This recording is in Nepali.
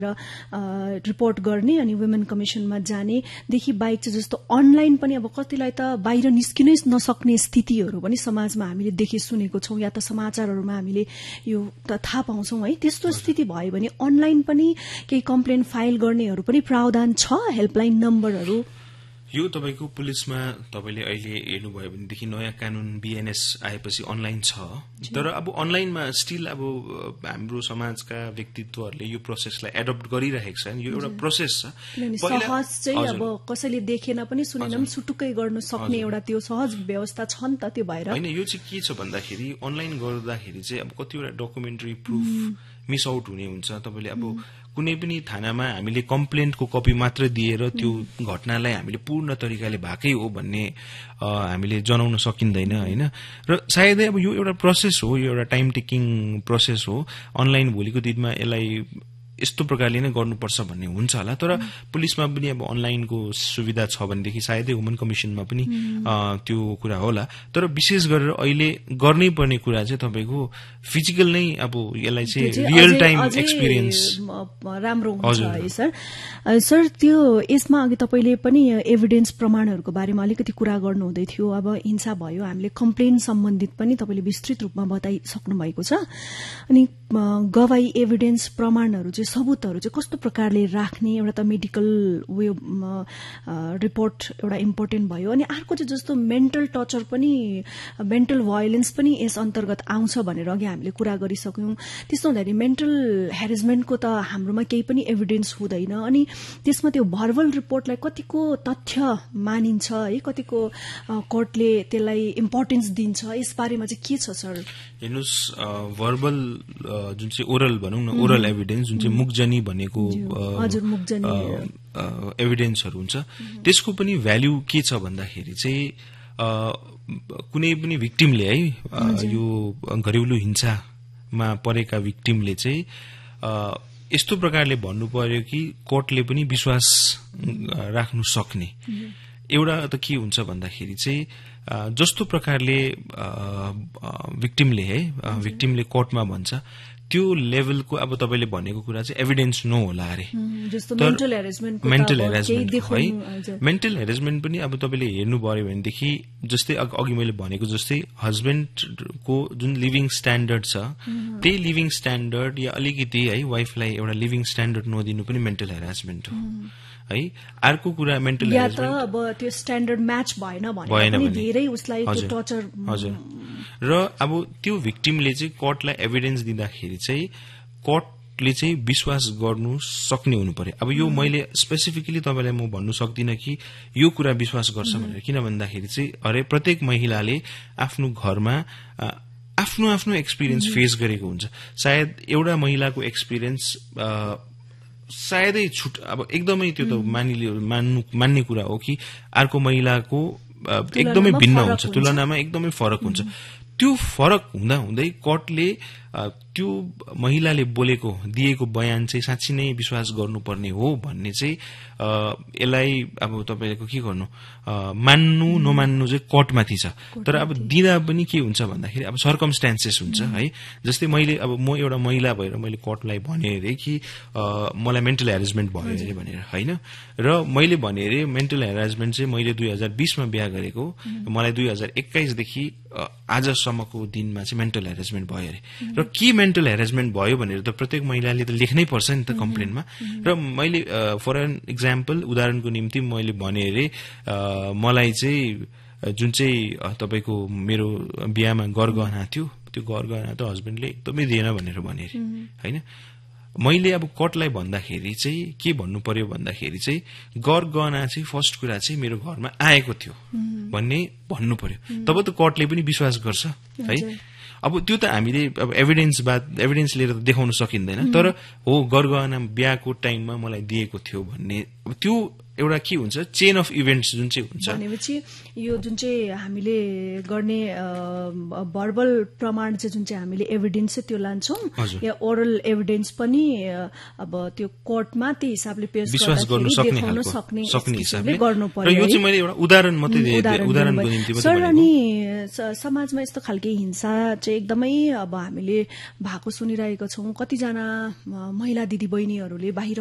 रिपोर्ट गर्ने अनि वुमेन कमिशनमा जानेदेखि बाहेक चाहिँ जस्तो अनलाइन पनि अब कतिलाई त बाहिर निस्किनै नसक्ने स्थितिहरू पनि समाजमा हामीले देखे सुनेको छौं या त समाचारहरूमा हामीले यो त थाहा पाउँछौं है। त्यस्तो स्थिति भयो भने अनलाइन पनि केही कम्प्लेन फाइल गर्नेहरू पनि प्रावधान छ, हेल्पलाइन नम्बरहरू? यो तपाईको पुलिसमा तपाईले अहिले हेर्नुभयो भनेदेखि नयाँ कानून बीएनएस आएपछि अनलाइन छ, तर अब अनलाइनमा स्टिल अब हाम्रो समाजका व्यक्तित्वहरूले यो प्रोसेसलाई एडप्ट गरिरहेका छन्। यो एउटा प्रोसेस छ, सहज चाहिँ अब कसैले देखेन पनि सुनेन पनि सुटुक्कै गर्न सक्ने एउटा त्यो सहज व्यवस्था छ नि त। त्यो भएर हैन, यो चाहिँ के छ भन्दाखेरि अनलाइन गर्दाखेरि चाहिँ अब कतिवटा डकुमेन्टरी प्रुफ मिस आउट हुने हुन्छ। तपाईले अब कुनै पनि थानामा हामीले कम्प्लेन्टको कपी मात्र दिएर त्यो घटनालाई हामीले पूर्ण तरिकाले भएकै हो भन्ने हामीले जनाउन सकिँदैन हैन। र सायदै अब यो एउटा प्रोसेस हो, यो एउटा टाइम टेकिङ प्रोसेस हो। अनलाइन भोलिको दिनमा यसलाई यस्तो प्रकारले नै गर्नुपर्छ भन्ने हुन्छ होला, तर पुलिसमा पनि अब अनलाइनको सुविधा छ भनेदेखि सायदै वुमन कमिशनमा पनि त्यो कुरा होला। तर विशेष गरेर अहिले गर्नै पर्ने कुरा चाहिँ तपाईको फिजिकल नै अब यसलाई चाहिँ रियल टाइम एक्सपीरियन्स राम्रो हुन्छ है सर। सर त्यो यसमा अघि तपाईले पनि एभिडेन्स प्रमाणहरूको बारेमा अलिकति कुरा गर्नुहुँदै थियो। अब हिंसा भयो, हामीले कम्प्लेन सम्बन्धित पनि तपाईले विस्तृत रूपमा बताइसक्नु भएको छ। अनि गवाही एभिडेन्स प्रमाणहरू चाहिँ सबुतहरू चाहिँ कस्तो प्रकारले राख्ने, एउटा त मेडिकल उयो रिपोर्ट एउटा इम्पोर्टेन्ट भयो। अनि अर्को चाहिँ जस्तो मेन्टल टर्चर पनि, मेन्टल भायोलेन्स पनि यस अन्तर्गत आउँछ भनेर अघि हामीले कुरा गरिसक्यौं। त्यस्तो हुँदाखेरि मेन्टल हेरेसमेन्टको त हाम्रोमा केही पनि एभिडेन्स हुँदैन। अनि त्यसमा त्यो भर्बल रिपोर्टलाई कतिको तथ्य मानिन्छ है, कतिको कोर्टले त्यसलाई इम्पोर्टेन्स दिन्छ, यस बारेमा चाहिँ के छ सर? हेर्नुस्, भर्बल जुन चाहिँ ओरल भनौं न, ओरल एभिडेन्स जुन चाहिँ मुक्जनी भनेको एभिडेन्सहरू हुन्छ, त्यसको पनि भ्याल्यू के छ भन्दाखेरि चाहिँ कुनै पनि भिक्टिमले है यो घरेलु हिंसामा परेका भिक्टिमले चाहिँ यस्तो प्रकारले भन्नु पर्यो कि कोर्टले पनि विश्वास राख्नु सक्ने। एउटा त के हुन्छ भन्दाखेरि चाहिँ जस्तो प्रकारले भिक्टिमले कोर्टमा भन्छ त्यो लेभलको अब तपाईले भनेको कुरा चाहिँ एभिडेन्स नहोला अरे। मेन्टल हेरेसमेन्ट है, मेन्टल हेरेसमेन्ट पनि अब तपाईले हेर्नु पर्यो भनेदेखि जस्तै अघि मैले भनेको जस्तै हस्बेन्डको जुन लिभिङ स्ट्यान्डर्ड छ त्यही लिभिङ स्ट्यान्डर्ड या अलिकति है वाइफलाई एउटा लिभिङ स्ट्यान्डर्ड नदिनु पनि मेन्टल हेरेसमेन्ट हो है। अर्को कुरा मेन्टल हेरेसमेन्ट अब त्यो स्ट्यान्डर्ड म्याच भएन भने धेरै उसलाई टर्चर। हजुर, र अब त्यो भिक्टिमले चाहिँ कोर्टलाई एभिडेन्स दिँदाखेरि चाहिँ कोर्टले चाहिँ विश्वास गर्नु सक्ने हुनु पर्यो। अब यो मैले स्पेसिफिकली तपाईलाई म भन्नु सक्दिनँ कि यो कुरा विश्वास गर्छ भनेर, किन भन्दाखेरि चाहिँ अरे प्रत्येक महिलाले आफ्नो घरमा आफ्नो आफ्नो एक्सपिरियन्स फेस गरेको हुन्छ। सायद एउटा महिलाको एक्सपिरियन्स सायदै अब एकदमै त्यो त मान्ने कुरा हो कि अर्को महिलाको एकदमै भिन्न हुन्छ, तुलनामा एकदमै फरक हुन्छ। त्यो फरक हुँदा हुँदै कोर्टले त्यो महिलाले दिएको बयान चाहिँ साँच्चै नै विश्वास गर्नुपर्ने हो भन्ने चाहिँ यसलाई अब तपाईको के गर्नु, मान्नु नमान्नु चाहिँ कोर्टमाथि छ। तर अब दिँदा पनि के हुन्छ भन्दाखेरि अब सर्कमस्टान्सेस हुन्छ है। जस्तै मैले अब म एउटा महिला भएर मैले कोर्टलाई भने अरे कि मलाई मेन्टल हेरेसमेन्ट भयो अरे भनेर हैन, र मैले भने अरे मेन्टल हेरेसमेन्ट चाहिँ मैले 2020 मा बिहा गरेको, मलाई 2021 देखि आजसम्मको दिनमा चाहिँ मेन्टल हेरेसमेन्ट भयो अरे। र के मेन्टल हेरेसमेन्ट भयो भनेर त प्रत्येक महिलाले त लेख्नै पर्छ नि त कम्प्लेनमा। र मैले फर एन एक्जाम्पल उदाहरणको निम्ति मैले भने अरे मलाई चाहिँ जुन चाहिँ तपाईको मेरो बिहामा गरगहना थियो, त्यो गरगहना त हस्बेन्डले एकदमै दिएन भनेर भने अरे हैन। मैले अब कोर्टलाई भन्दाखेरि चाहिँ के भन्नु पर्यो भन्दाखेरि चाहिँ गरगहना चाहिँ फर्स्ट कुरा चाहिँ मेरो घरमा आएको थियो भन्ने भन्नु पर्यो, तब त कोर्टले पनि विश्वास गर्छ है। अब त्यो त हामीले अब एभिडेन्स लिएर त देखाउन सकिँदैन, तर हो गरगहना बिहाको टाइममा मलाई दिएको थियो भन्ने त्यो एउटा के हुन्छ चेन अफ इभेन्ट्स जुन चाहिँ हुन्छ भनेपछि यो जुन चाहिँ हामीले गर्ने भर्बल प्रमाण चाहिँ जुन चाहिँ हामीले एभिडेन्स चाहिँ त्यो लान्छौं या ओरल एभिडेन्स पनि अब त्यो कोर्टमा त्यही हिसाबले पेश गर्न सक्ने हिसाबले गर्नु पर्यो। यो चाहिँ मैले एउटा उदाहरण मात्रै दिएँ, उदाहरणको निम्ति मात्रै। सर अनि समाजमा यस्तो खालके हिंसा चाहिँ एकदमै अब हामीले भएको सुनिरहेको छौं। कतिजना महिला दिदी बहिनीहरूले बाहिर